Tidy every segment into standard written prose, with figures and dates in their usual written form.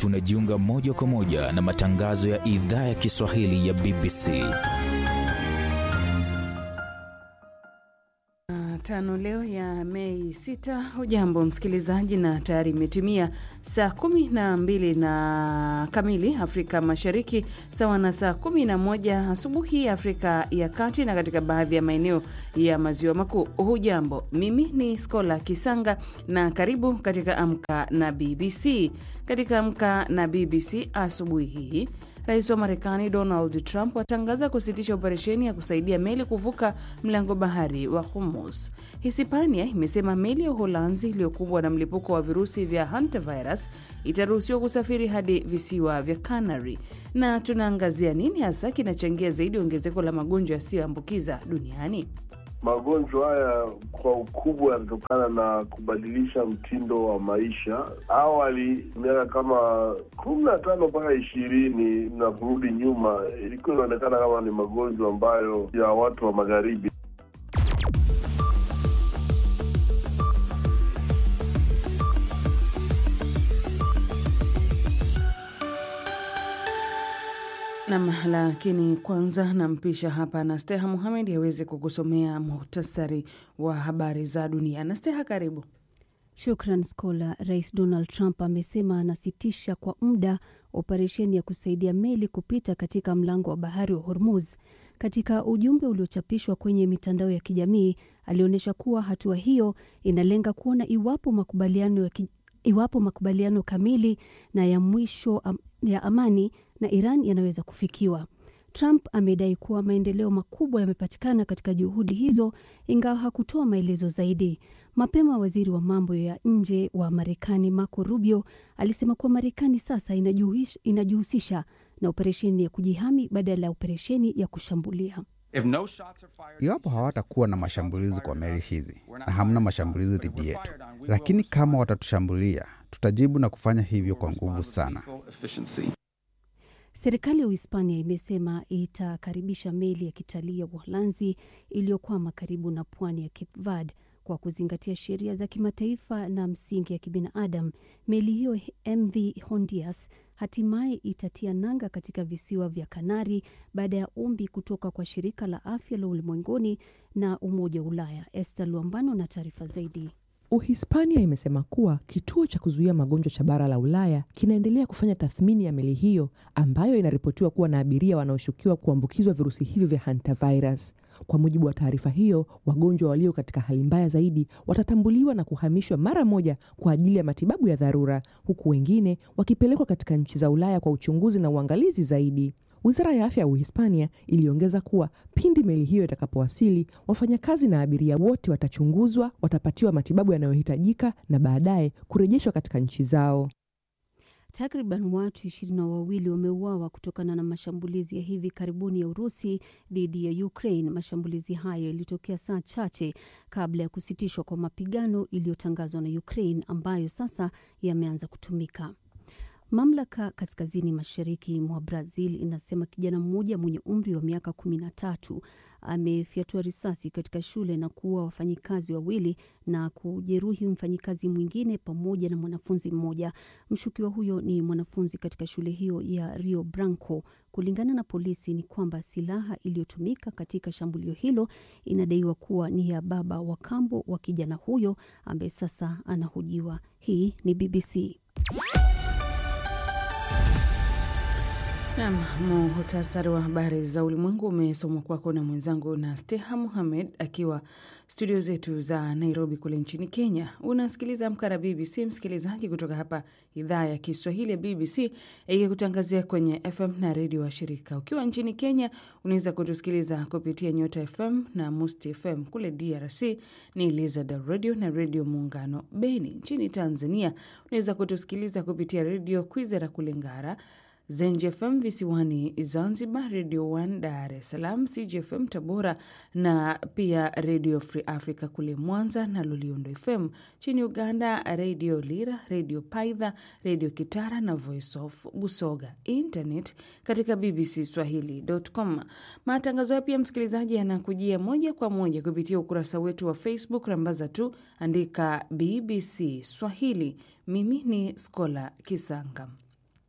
tunajiunga moja kwa moja na matangazo ya idhaa ya Kiswahili ya BBC. Tano leo ya Mei 6. Hujambo msikilizaji, na tayari imetimia saa 12 na kamili Afrika Mashariki, sawa na saa 11 asubuhi Afrika ya Kati na katika baadhi ya maeneo ya Maziwa Makuu. Hujambo, mimi ni Skola Kisanga na karibu katika Amka na BBC. Katika Amka na BBC asubuhi hii, Rais wa Marekani Donald Trump atangaza kusitisha operesheni ya kusaidia meli kuvuka mlango bahari wa Hormuz. Hispania imesema meli ya Uholanzi iliyokumbwa na mlipuko wa virusi vya hantavirus itaruhusiwa kusafiri hadi visiwa vya Canary. Na tunaangazia nini hasa kinachangia zaidi ongezeko la magonjwa yasiyoambukiza duniani. Magonjwa haya kwa ukubwa yanatokana na kubadilisha mtindo wa maisha. Awali miaka kama 15 mpaka 20 na kurudi nyuma, ilikuwa inaonekana kama ni magonjwa ambayo ya watu wa magharibi. Lakini kwanza nampisha hapa Nasteha Mohamed aweze kukusomea muhtasari wa habari za dunia. Nasteha, karibu. Shukran Skola. Rais Donald Trump amesema anasitisha kwa muda operesheni ya kusaidia meli kupita katika mlango wa bahari wa Hormuz. Katika ujumbe uliochapishwa kwenye mitandao ya kijamii, alionyesha kuwa hatua hiyo inalenga kuona iwapo makubaliano kamili na ya mwisho ya amani na Iran yanaweza kufikiwa. Trump amedai kuwa maendeleo makubwa yamepatikana katika juhudi hizo, ingawa hakutoa maelezo zaidi. Mapema waziri wa mambo ya nje wa Marekani Marco Rubio alisema kuwa Marekani sasa inajihusisha na operesheni ya kujihami badala ya operesheni ya kushambulia. Iwapo hawatakuwa na mashambulizi kwa meli hizi na hamna mashambulizi dhidi yetu, lakini kama watatushambulia, tutajibu na kufanya hivyo kwa nguvu sana. Serikali ya Uhispania imesema itakaribisha meli ya kitalii ya Uholanzi iliyokwama karibu na pwani ya Cape Verde kwa kuzingatia sheria za kimataifa na msingi ya kibinadamu. Meli hiyo MV Hondias hatimaye itatia nanga katika visiwa vya Kanari baada ya ombi kutoka kwa shirika la afya la ulimwenguni na Umoja wa Ulaya. Esther Luambano na taarifa zaidi. Uhispania imesema kuwa kituo cha kuzuia magonjwa cha bara la Ulaya kinaendelea kufanya tathmini ya meli hiyo ambayo inaripotiwa kuwa na abiria wanaoshukiwa kuambukizwa virusi hivyo vya hantavirus. Kwa mujibu wa taarifa hiyo, wagonjwa walio katika hali mbaya zaidi watatambuliwa na kuhamishwa mara moja kwa ajili ya matibabu ya dharura, huku wengine wakipelekwa katika nchi za Ulaya kwa uchunguzi na uangalizi zaidi. Wizara ya afya ya Uhispania iliongeza kuwa pindi meli hiyo itakapowasili, wafanyakazi na abiria wote watachunguzwa, watapatiwa matibabu yanayohitajika na baadaye kurejeshwa katika nchi zao. Takriban watu 22 wameuawa kutokana na mashambulizi ya hivi karibuni ya Urusi dhidi ya Ukraine. Mashambulizi hayo yalitokea saa chache kabla ya kusitishwa kwa mapigano iliyotangazwa na Ukraine, ambayo sasa yameanza kutumika. Mamlaka kaskazini mashariki mwa Brazil inasema kijana mmoja mwenye umri wa miaka 13 amefyatua risasi katika shule na kuua wafanyikazi wawili na kujeruhi mfanyikazi mwingine pamoja na mwanafunzi mmoja. Mshukiwa huyo ni mwanafunzi katika shule hiyo ya Rio Branco. Kulingana na polisi ni kwamba silaha iliyotumika katika shambulio hilo inadaiwa kuwa ni ya baba wa kambo wa kijana huyo ambaye sasa anahojiwa. Hii ni BBC. Muhtasari wa habari za ulimwengu umesomwa kwako na mwenzangu Nasteha Mohamed akiwa studio zetu za Nairobi kule nchini Kenya. Unasikiliza Amka na BBC, msikilizaji, kutoka hapa idhaa ya Kiswahili ya BBC ikikutangazia kwenye FM na redio wa shirika. Ukiwa nchini Kenya unaweza kutusikiliza kupitia Nyota FM na Musti FM. Kule DRC ni Lizard Radio na Radio Muungano Beni. Nchini Tanzania unaweza kutusikiliza kupitia Radio Kwizera kule Ngara, Zenj FM visiwani Zanzibar, Radio 1 Dar es Salaam, CGFM Tabora na pia Radio Free Africa kule Mwanza na Loliondo FM. Chini Uganda, Radio Lira, Radio Paidha, Radio Kitara na Voice of Busoga. Internet katika bbcswahili.com. Matangazo pia msikilizaji yanakujia moja kwa moja kupitia ukurasa wetu wa Facebook, rambaza tu andika BBC Swahili. Mimi ni Skola Kisanga.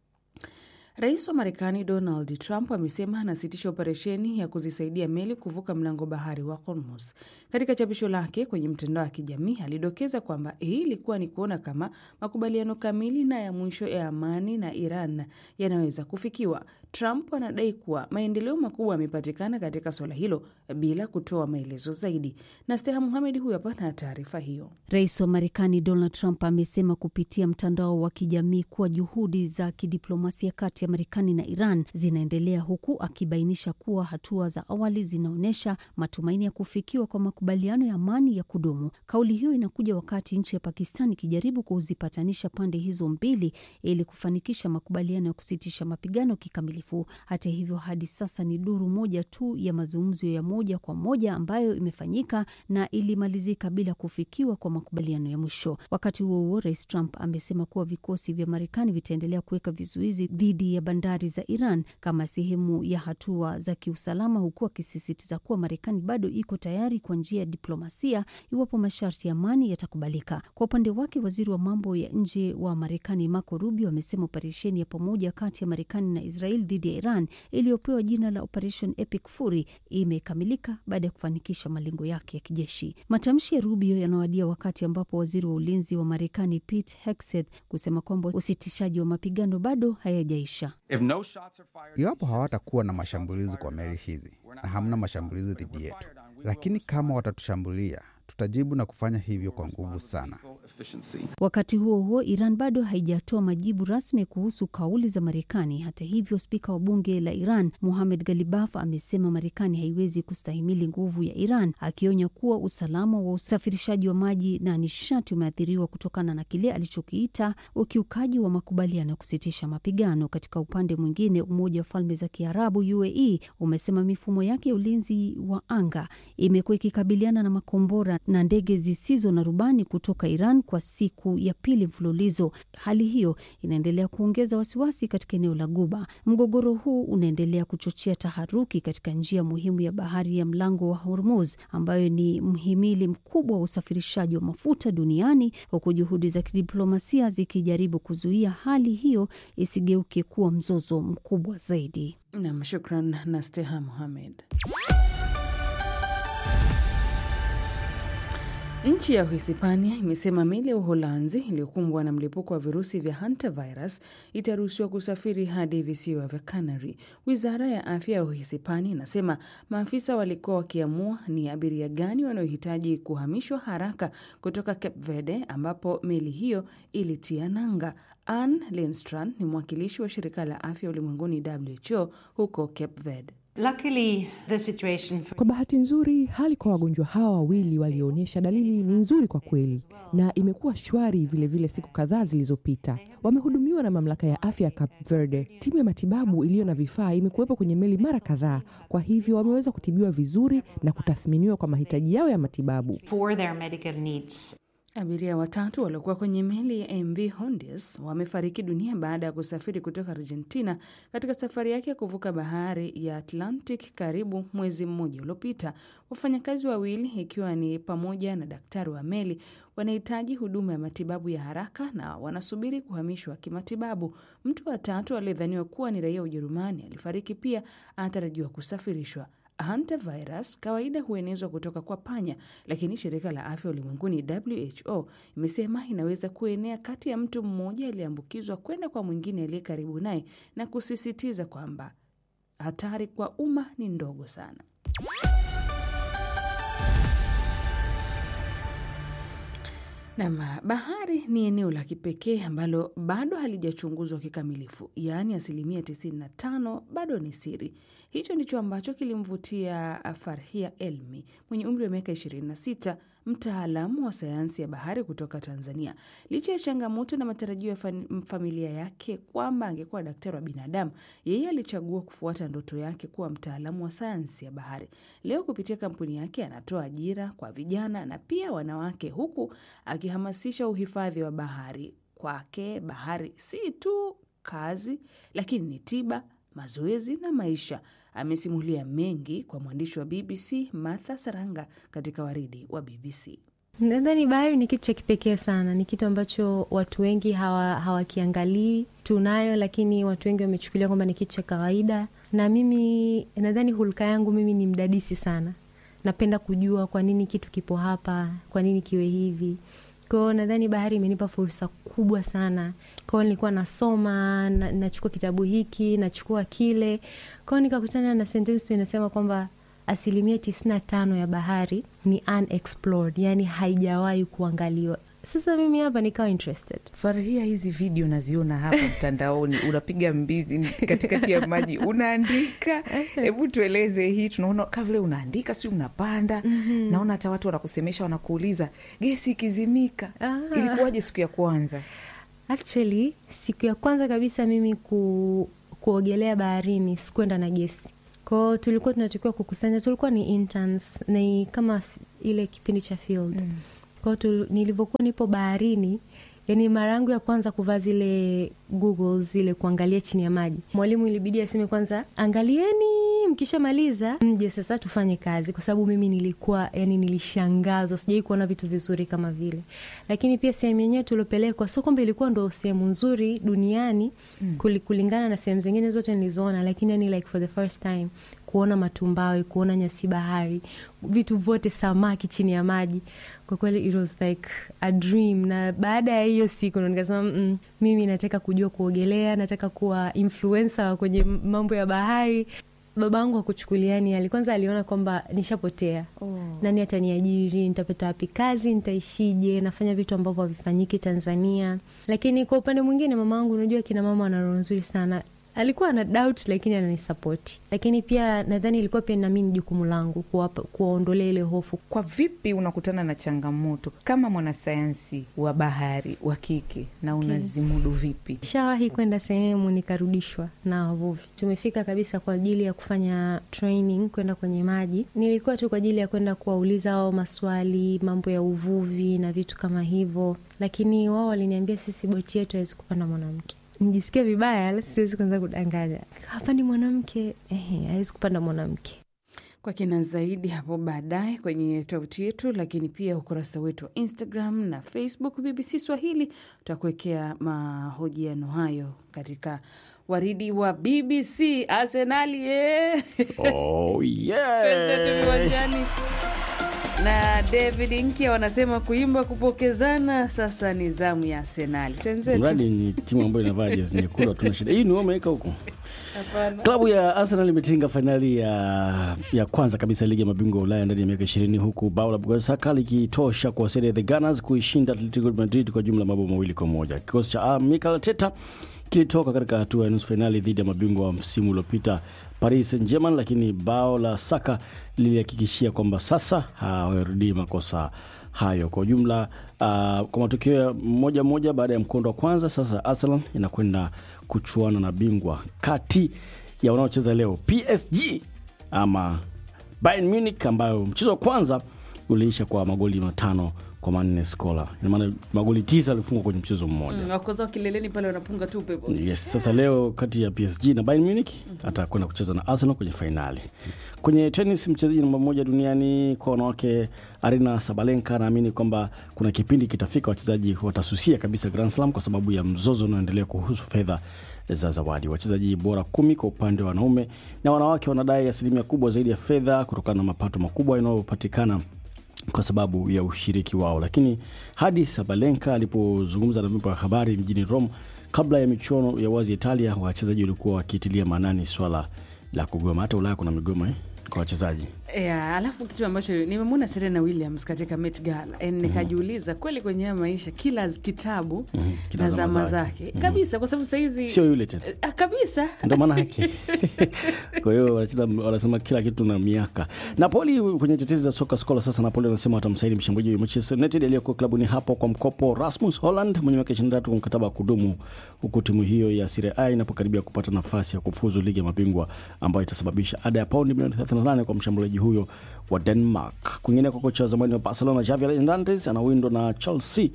Rais wa Marekani Donald Trump amesema anasitisha operesheni ya kuzisaidia meli kuvuka mlango bahari wa Hormuz. Katika chapisho lake kwenye mtandao wa kijamii, alidokeza kwamba hii ilikuwa ni kuona kama makubaliano kamili na ya mwisho ya amani na Iran yanaweza kufikiwa. Trump anadai kuwa maendeleo makubwa yamepatikana katika swala hilo bila kutoa maelezo zaidi. Na Steha Mohamed huyu hapa na taarifa hiyo. Rais wa Marekani Donald Trump amesema kupitia mtandao wa kijamii kuwa juhudi za kidiplomasia kati ya Marekani na Iran zinaendelea, huku akibainisha kuwa hatua za awali zinaonyesha matumaini ya kufikiwa kwa makubaliano ya amani ya kudumu. Kauli hiyo inakuja wakati nchi ya Pakistan ikijaribu kuzipatanisha pande hizo mbili ili kufanikisha makubaliano ya kusitisha mapigano kikamilifu. Hata hivyo, hadi sasa ni duru moja tu ya mazungumzo ya moja kwa moja ambayo imefanyika na ilimalizika bila kufikiwa kwa makubaliano ya mwisho. Wakati huo huo, Rais Trump amesema kuwa vikosi vya Marekani vitaendelea kuweka vizuizi dhidi ya bandari za Iran kama sehemu ya hatua za kiusalama, huku akisisitiza kuwa Marekani bado iko tayari kwa njia ya diplomasia iwapo masharti ya amani yatakubalika. Kwa upande wake, waziri wa mambo ya nje wa Marekani Marco Rubio amesema operesheni ya pamoja kati ya Marekani na Israel dhidi ya Iran iliyopewa jina la Operation Epic Fury imekamilika baada ya kufanikisha malengo yake ya kijeshi. Matamshi ya Rubio yanawadia wakati ambapo waziri wa ulinzi wa Marekani Pete Hegseth kusema kwamba usitishaji wa mapigano bado hayajaisha. Iwapo hawatakuwa na mashambulizi kwa meli hizi na hamna mashambulizi dhidi yetu, lakini kama watatushambulia tutajibu na kufanya hivyo kwa nguvu sana. Wakati huo huo, Iran bado haijatoa majibu rasmi kuhusu kauli za Marekani. Hata hivyo, spika wa bunge la Iran Mohammad Ghalibaf amesema Marekani haiwezi kustahimili nguvu ya Iran, akionya kuwa usalama wa usafirishaji wa maji na nishati umeathiriwa kutokana na kile alichokiita ukiukaji wa makubaliano ya kusitisha mapigano. Katika upande mwingine, Umoja wa Falme za Kiarabu UAE umesema mifumo yake ya ulinzi wa anga imekuwa ikikabiliana na makombora na ndege zisizo na rubani kutoka Iran kwa siku ya pili mfululizo. Hali hiyo inaendelea kuongeza wasiwasi katika eneo la Guba. Mgogoro huu unaendelea kuchochea taharuki katika njia muhimu ya bahari ya mlango wa Hormuz, ambayo ni mhimili mkubwa wa usafirishaji wa mafuta duniani, huku juhudi za kidiplomasia zikijaribu kuzuia hali hiyo isigeuke kuwa mzozo mkubwa zaidi. Naam, shukran na Steha Mohamed. Nchi ya Uhispania imesema meli ya Uholanzi iliyokumbwa na mlipuko wa virusi vya hantavirus itaruhusiwa kusafiri hadi visiwa vya Canary. Wizara ya afya ya Uhispania inasema maafisa walikuwa wakiamua ni abiria gani wanaohitaji kuhamishwa haraka kutoka Cape Verde ambapo meli hiyo ilitia nanga. Anne Lindstrand ni mwakilishi wa shirika la afya ulimwenguni WHO huko Cape Verde. Kwa bahati nzuri, hali kwa wagonjwa hawa wawili walioonyesha dalili ni nzuri kwa kweli, na imekuwa shwari vile siku kadhaa zilizopita. Wamehudumiwa na mamlaka ya afya ya Cape Verde. Timu ya matibabu iliyo na vifaa imekuwepo kwenye meli mara kadhaa, kwa hivyo wameweza kutibiwa vizuri na kutathminiwa kwa mahitaji yao ya matibabu. Abiria watatu waliokuwa kwenye meli ya MV Hondias wamefariki dunia baada ya kusafiri kutoka Argentina katika safari yake ya kuvuka bahari ya Atlantic karibu mwezi mmoja uliopita. Wafanyakazi wawili, ikiwa ni pamoja na daktari wa meli, wanahitaji huduma ya matibabu ya haraka na wanasubiri kuhamishwa kimatibabu. Mtu wa tatu aliyedhaniwa kuwa ni raia wa Ujerumani alifariki pia, anatarajiwa kusafirishwa. Hantavirus kawaida huenezwa kutoka kwa panya, lakini shirika la afya ulimwenguni WHO imesema inaweza kuenea kati ya mtu mmoja aliyeambukizwa kwenda kwa mwingine aliye karibu naye, na kusisitiza kwamba hatari kwa umma ni ndogo sana. Na bahari ni eneo la kipekee ambalo bado halijachunguzwa kikamilifu, yaani 95% bado ni siri. Hicho ndicho ambacho kilimvutia Farhia Elmi mwenye umri wa miaka 26, mtaalamu wa sayansi ya bahari kutoka Tanzania. Licha ya changamoto na matarajio ya familia yake kwamba angekuwa daktari wa binadamu, yeye alichagua kufuata ndoto yake kuwa mtaalamu wa sayansi ya bahari. Leo kupitia kampuni yake anatoa ajira kwa vijana na pia wanawake, huku akihamasisha uhifadhi wa bahari. Kwake bahari si tu kazi, lakini ni tiba, mazoezi na maisha. Amesimulia mengi kwa mwandishi wa BBC Martha Saranga katika waridi wa BBC. Nadhani bahari ni kitu cha kipekee sana, ni kitu ambacho watu wengi hawakiangalii. Tunayo, lakini watu wengi wamechukulia kwamba ni kitu cha kawaida. Na mimi nadhani hulka yangu mimi ni mdadisi sana. Napenda kujua kwa nini kitu kipo hapa, kwa nini kiwe hivi. Kwa hiyo nadhani bahari imenipa fursa kubwa sana. Kwa hiyo nilikuwa nasoma, nachukua kitabu hiki, nachukua kile. Kwa hiyo nikakutana na sentence tu inasema kwamba 95% ya bahari ni unexplored, yani haijawahi kuangaliwa. Sasa mimi hapa nikawa interested. Farahia, hizi video naziona hapa mtandaoni, unapiga mbizi katikati ya maji, unaandika. Hebu tueleze hii, tunaona kama vile unaandika, si unapanda. Naona hata watu wanakusemesha, wanakuuliza, gesi ikizimika, ilikuwaje siku ya kwanza? Actually, siku ya kwanza kabisa mimi kuogelea baharini, sikuenda na gesi. Kwa tulikuwa tunatakiwa kukusanya, tulikuwa ni interns, na kama ile kipindi cha field. Kwa nilivyokuwa nipo baharini, yani mara yangu ya kwanza kuvaa zile goggles zile kuangalia chini ya maji, mwalimu ilibidi aseme kwanza, angalieni mkishamaliza mje sasa tufanye kazi, kwa sababu mimi nilikuwa nilishangazwa, sijai kuona vitu vizuri kama vile. Lakini pia sehemu yenyewe tulopelekwa sio kwamba ilikuwa ndo sehemu nzuri duniani kulingana na sehemu zingine zote nilizoona, lakini like for the first time kuona matumbawe, kuona nyasi bahari, vitu vyote, samaki chini ya maji. Kwa kweli it was like a dream. Na baada ya hiyo siku nikasema mimi nataka kujua kuogelea, nataka kuwa influencer kwenye mambo ya bahari. Babangu hakuchukuliani, kwanza aliona kwamba nishapotea. Nani ataniajiri, nitapata wapi kazi, nitaishije, nafanya vitu ambavyo havifanyiki Tanzania. Lakini kwa upande mwingine mamangu, unajua kina mama wana roho nzuri sana, alikuwa ana doubt lakini ananisupport. Lakini pia nadhani ilikuwa pia na mimi jukumu langu kuwaondolea ile hofu. Kwa vipi unakutana na changamoto kama mwanasayansi wa bahari wa kike na unazimudu vipi? Shawahi kwenda sehemu nikarudishwa na wavuvi. Tumefika kabisa kwa ajili ya kufanya training, kwenda kwenye maji. Nilikuwa tu kwa ajili ya kwenda kuwauliza hao maswali, mambo ya uvuvi na vitu kama hivyo. Lakini wao waliniambia sisi boti yetu haiwezi kupanda mwanamke. Nijisikia vibaya, siwezi kwanza kudanganya. Hapa ni mwanamke, haiwezi kupanda mwanamke. Kwa kina zaidi hapo baadaye kwenye tovuti yetu, lakini pia ukurasa wetu wa Instagram na Facebook BBC Swahili tutakuwekea mahojiano hayo katika waridi wa BBC. Arsenali Oh yeah. Pesa tuliwanjani. Na David Inkia wanasema kuimba kupokezana, sasa ni zamu ya Arsenal. Mradi ni timu ambayo inavaa jezi nyekundu, tuna shida. Hii ni wameweka huko. Hapana. Klabu ya Arsenal imetinga finali ya kwanza kabisa ligi ya mabingwa Ulaya ndani ya miaka 20, huku bao la Bukayo Saka likitosha kuwasaidia the Gunners kuishinda Atletico Madrid kwa jumla mabao 2-1. Kikosi cha Mikel Arteta kilitoka katika hatua ya nusu finali dhidi ya mabingwa wa msimu uliopita Paris Saint-Germain, lakini bao la Saka lilihakikishia kwamba sasa hawarudi makosa hayo. Kwa jumla kwa matokeo moja baada ya mkondo wa kwanza, sasa Arsenal inakwenda kuchuana na bingwa kati ya wanaocheza leo PSG ama Bayern Munich, ambayo mchezo wa kwanza uliisha kwa magoli 5-4 scorer. Ina maana magoli 9 alifungwa kwenye mchezo mmoja. Wakoza kileleni pale wanapunga tu upepo. Yes, sasa leo kati ya PSG na Bayern Munich atakwenda kucheza na Arsenal kwenye finali. Kwenye tennis, mchezaji namba 1 duniani kwa wanawake Aryna Sabalenka naamini kwamba kuna kipindi kitafika wachezaji watasusia kabisa Grand Slam kwa sababu ya mzozo unaoendelea kuhusu fedha za zawadi. Wachezaji bora 10 kwa upande wa wanaume na wanawake wanadai asilimia kubwa zaidi ya fedha kutokana na mapato makubwa yanayopatikana kwa sababu ya ushiriki wao. Lakini hadi Sabalenka alipozungumza na vyombo vya habari mjini Rome kabla ya michuano ya wazi Italia, wachezaji walikuwa wakitilia maanani swala la kugoma. Hata Ulaya kuna migoma kwa wachezaji. Alafu kitu ambacho nimemwona Serena Williams katika Met Gala, nikajiuliza kweli kwenye maisha kila kitabu na zama zake. Kabisa, kwa sababu saizi sio yule tena. Kabisa. Ndio maana yake. Kwa hiyo wanasema kila kitu na miaka. Napoli kwenye tetezi za soka Skola, sasa Napoli wanasema watamsaini mshambuliaji wa Manchester United aliyekuwa klabuni hapo kwa mkopo Rasmus Hojlund mwenye miaka 23 kwa mkataba wa kudumu, huku timu hiyo ya Serie A inapokaribia kupata nafasi ya kufuzu ligi ya mabingwa ambayo itasababisha ada ya paundi milioni 38 kwa mshambuliaji huyo wa Denmark. Kwingine kwa kocha wa zamani wa Barcelona Xavi Hernandez anawindwa na Chelsea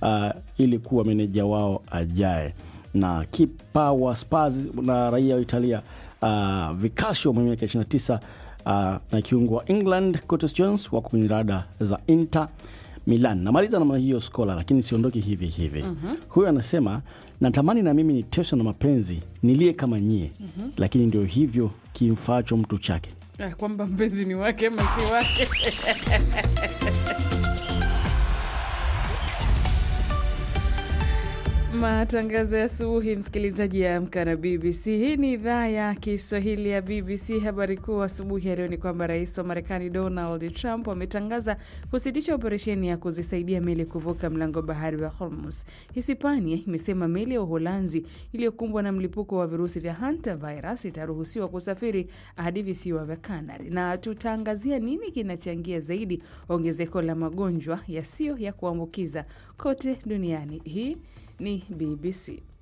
ili kuwa meneja wao ajaye, na kipa wa Spurs na raia wa Italia Vicasio mwenye miaka 29 na kiungo wa England Curtis Jones wako kwenye rada za Inter Milan. Namaliza namna hiyo Skola, lakini siondoki hivi hivi. Huyu anasema natamani na mimi niteswe na mapenzi nilie kama nyie, lakini ndio hivyo kimfaacho mtu chake. Kwamba mpenzi ni wake ama si wake. Matangazo ya asubuhi, msikilizaji ya Amka na BBC. Hii ni idhaa ya Kiswahili ya BBC. Habari kuu asubuhi ya leo ni kwamba rais wa Marekani Donald Trump ametangaza kusitisha operesheni ya kuzisaidia meli kuvuka mlango bahari wa Hormuz. Hispania imesema meli ya Uholanzi iliyokumbwa na mlipuko wa virusi vya hantavirus itaruhusiwa kusafiri hadi visiwa vya Canary. Na tutaangazia nini kinachangia zaidi ongezeko la magonjwa yasiyo ya kuambukiza kote duniani. Hii ni BBC.